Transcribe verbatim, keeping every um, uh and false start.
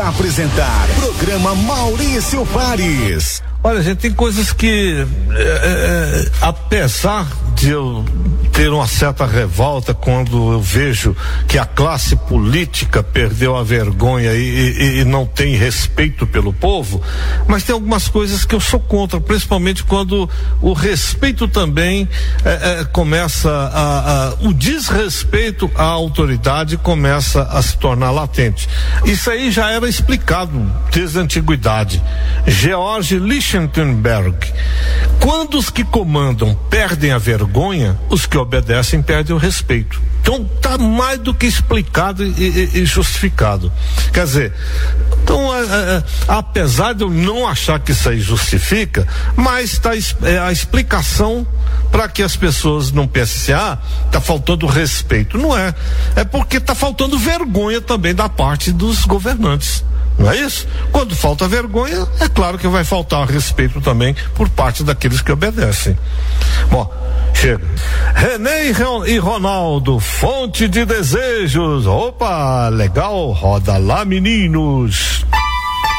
Apresentar programa Maurício Fares. Olha, gente, tem coisas que é, é, apesar de eu ter uma certa revolta quando eu vejo que a classe política perdeu a vergonha e, e, e não tem respeito pelo povo, mas tem algumas coisas que eu sou contra, principalmente quando o respeito também é, é, começa a, a o desrespeito à autoridade começa a se tornar latente. Isso aí já era explicado desde a antiguidade. George Lichtenberg: quando os que comandam perdem a vergonha, os que obedecem perdem o respeito. Então tá mais do que explicado e, e, e justificado. Quer dizer, então é, é, apesar de eu não achar que isso aí justifica, mas tá é, a explicação para que as pessoas não pensem assim, ah, tá faltando respeito. Não é, é porque tá faltando vergonha também da parte dos governantes. Não é isso? Quando falta vergonha, é claro que vai faltar respeito também por parte daqueles que obedecem. Bom, chega. René e Ronaldo, fonte de desejos. Opa, legal, roda lá, meninos.